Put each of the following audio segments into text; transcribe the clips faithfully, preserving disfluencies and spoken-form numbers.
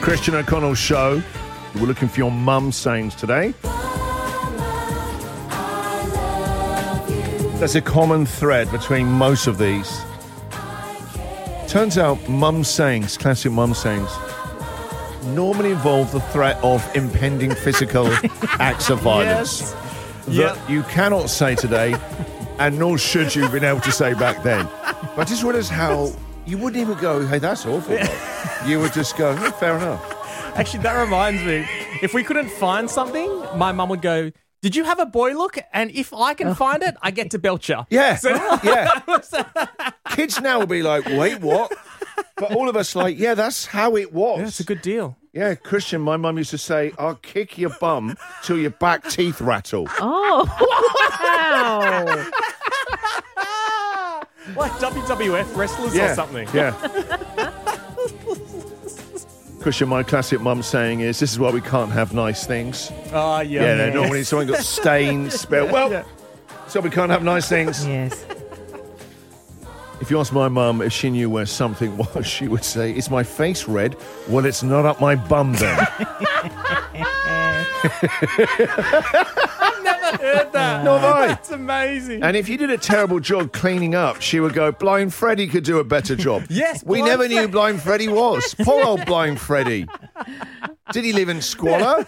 Christian O'Connell Show. We're looking for your mum sayings today. There's a common thread between most of these. Turns out mum sayings, classic mum sayings, normally involve the threat of impending physical acts of violence Yes. that Yep. you cannot say today, and nor should you have been able to say back then. But I just realised how you wouldn't even go, hey, that's awful. You would just go, "Hmm, fair enough." Actually, that reminds me. If we couldn't find something, my mum would go, did you have a boy look? And if I can find it, I get to belch you. Yeah, So- yeah. Kids now will be like, wait, what? But all of us like, yeah, that's how it was. Yeah, it's a good deal. Yeah, Christian, my mum used to say, I'll kick your bum till your back teeth rattle. Oh, wow. Like W W F wrestlers Yeah, or something. yeah. Christian, my classic mum saying is, this is why we can't have nice things. Oh, yeah. Yeah, no, normally someone got stains, spilled. Well, Yeah. so we can't have nice things. Yes. If you ask my mum if she knew where something was, she would say, is my face red? Well, it's not up my bum then. I've never heard that. Nor have I. That's amazing. And if you did a terrible job cleaning up, she would go, Blind Freddie could do a better job. Yes, We Blind never Fre- knew Blind Freddie was. Poor old Blind Freddie. Did he live in squalor?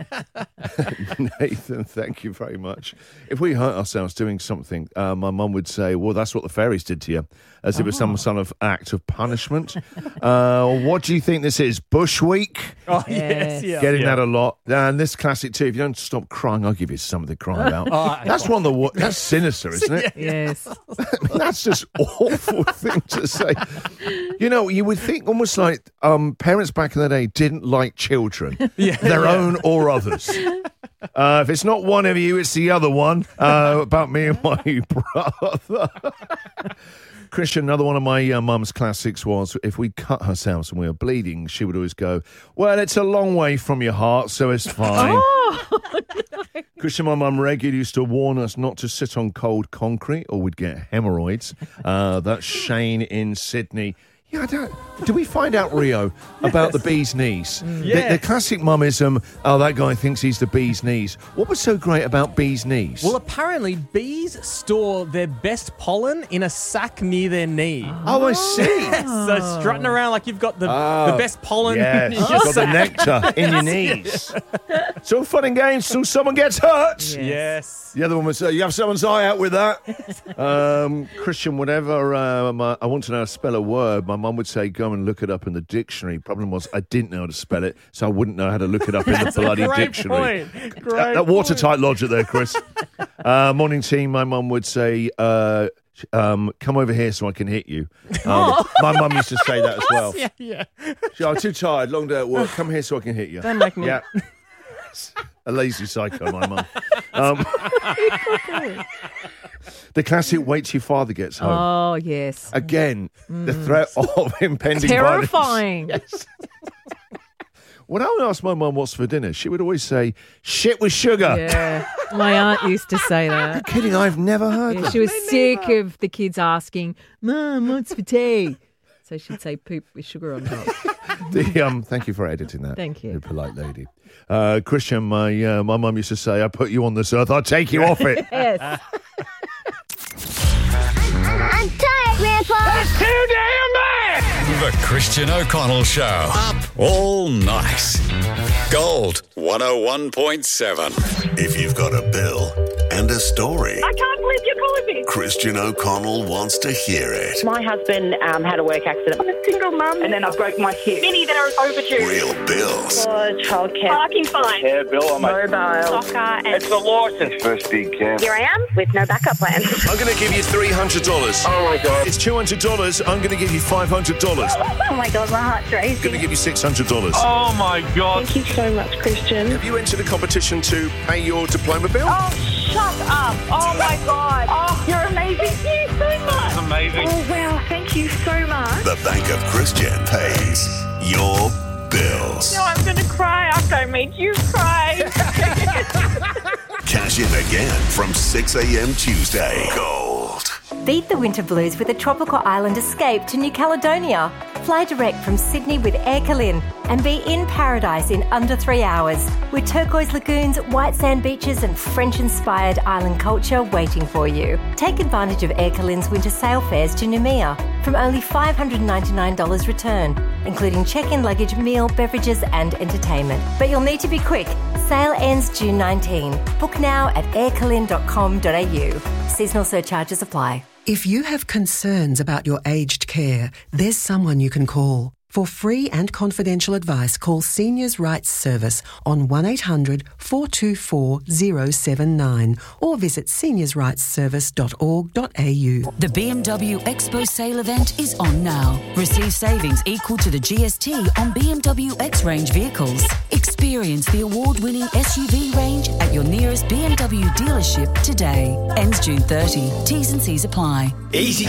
Nathan, thank you very much. If we hurt ourselves doing something, uh, my mum would say, well, that's what the fairies did to you, as if it was some sort of act of punishment. Uh, what do you think this is? Bush Week? Oh, yes, yeah. Getting yeah. that a lot. And this classic too, if you don't stop crying, I'll give you something to cry about. Oh, That's one of the, wo- that's sinister, isn't it? Yes. That's just awful thing to say. You know, you would think almost like um, parents back in the day didn't like children, Yeah. their Yeah. own or others. Uh, if it's not one of you, it's the other one. Uh, about me and my brother. Christian, another one of my uh, mum's classics was, if we cut ourselves and we were bleeding, she would always go, well, it's a long way from your heart, so it's fine. Oh, Christian, my mum regularly used to warn us not to sit on cold concrete or we'd get hemorrhoids. Uh, that's Shane in Sydney. Yeah, I don't, did we find out, Rio, about the bee's knees? The, Yes. the classic mummism, oh, that guy thinks he's the bee's knees. What was so great about bee's knees? Well, apparently bees store their best pollen in a sack near their knee. oh, I see. So strutting around like you've got the, Oh, the best pollen Yes, in you've your got the sack. nectar in your knees. It's all fun and games till someone gets hurt. Yes. The other one was, uh, you have someone's eye out with that. Um, Christian, whenever um, I, I want to know how to spell a word, my mum would say, go and look it up in the dictionary. Problem was, I didn't know how to spell it, so I wouldn't know how to look it up in the bloody Great dictionary. point. Uh, Great that watertight logic there, Chris. uh, morning team, my mum would say, uh, um, come over here so I can hit you. Um, my mum used to say that as well. Yeah, yeah. She, I'm too tired, long day at work. Come here so I can hit you. don't make me. Yeah. A lazy psycho, my mum. Um, the classic wait till your father gets home. Oh, yes. Again, the threat of impending Terrifying. violence. Yes. When I would ask my mum what's for dinner, she would always say, shit with sugar. Yeah. My aunt used to say that. Kidding, I've never heard Yeah, that. she was sick of the kids asking, Mum, what's for tea? So she'd say poop with sugar on top. The, um, thank you for editing that. Thank you. You polite lady. Uh, Christian, my uh, my mum used to say, I put you on this earth, I'll take you off it. Yes. I'm tired, Grandpa. The Christian O'Connell Show. Up all night. Gold one oh one point seven. If you've got a bill and a story, I can't believe you're calling me. Christian O'Connell wants to hear it. My husband um, had a work accident. I'm a single mum, and then I broke my hip. Many that are overdue. Real bills For childcare, parking fine, Yeah, Bill, I'm a, mobile, soccer, and it's the license first big cab. here I am with no backup plan. I'm going to give you three hundred dollars. Oh my God. It's two hundred dollars. I'm going to give you five hundred dollars. I'm Oh my God, my heart's going to racing. give you six hundred dollars. Oh my God. Thank you so much, Christian. Have you entered a competition to pay your diploma bill? Oh, shut up. Oh my God. Oh, you're amazing. Thank you so much. That's amazing. Oh wow, thank you so much. The Bank of Christian pays your bills. No, I'm going to cry after I made you cry. Cash in again from six a.m. Tuesday. Gold Beat the winter blues with a tropical island escape to New Caledonia. Fly direct from Sydney with Air Calin and be in paradise in under three hours with turquoise lagoons, white sand beaches and French-inspired island culture waiting for you. Take advantage of Air Calin's winter sail fares to Noumea from only five hundred ninety-nine dollars return, including check-in luggage, meal, beverages and entertainment. But you'll need to be quick. Sale ends June nineteenth. Book now at air calin dot com dot a u. Seasonal surcharges apply. If you have concerns about your aged care, there's someone you can call. For free and confidential advice, call Seniors Rights Service on one eight hundred four two four zero seven nine or visit seniors rights service dot org dot a u. The B M W Expo sale event is on now. Receive savings equal to the G S T on B M W X-Range vehicles. Experience the award-winning S U V range at your nearest B M W dealership today. Ends June thirtieth. T's and C's apply. Easy